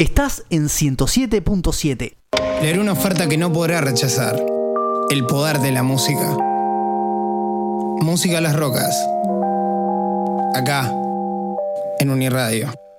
Estás en 107.7. Leeré una oferta que no podrá rechazar. El poder de la música. Música a las rocas. Acá, en Uniradio.